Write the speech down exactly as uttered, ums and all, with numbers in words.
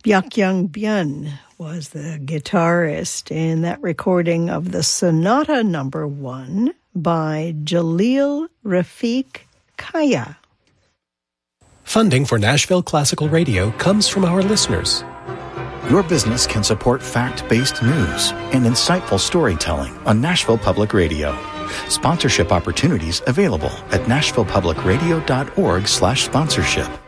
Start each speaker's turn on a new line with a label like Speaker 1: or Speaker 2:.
Speaker 1: Byakyoung Byun was the guitarist in that recording of the Sonata Number One by Jalil Rafiq Kaya.
Speaker 2: Funding for Nashville Classical Radio comes from our listeners.
Speaker 3: Your business can support fact-based news and insightful storytelling on Nashville Public Radio. Sponsorship opportunities available at nashville public radio dot org slash sponsorship.